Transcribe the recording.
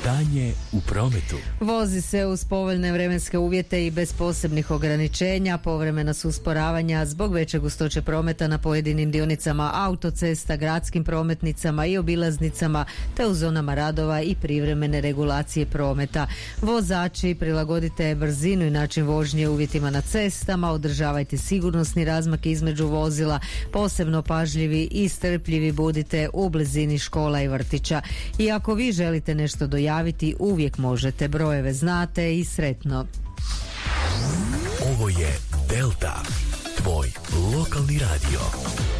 Stanje u prometu. Vozi se uz povoljne vremenske uvjete i bez posebnih ograničenja. Povremena su usporavanja zbog veće gustoće prometa na pojedinim dionicama autocesta, gradskim prometnicama i obilaznicama, te u zonama radova i privremene regulacije prometa. Vozači, prilagodite brzinu i način vožnje uvjetima na cestama, održavajte sigurnosni razmak između vozila, posebno pažljivi i strpljivi budite u blizini škola i vrtića. I ako vi želite nešto dojaviti, uvijek možete, brojeve znate i sretno. Ovo je Delta, tvoj lokalni radio.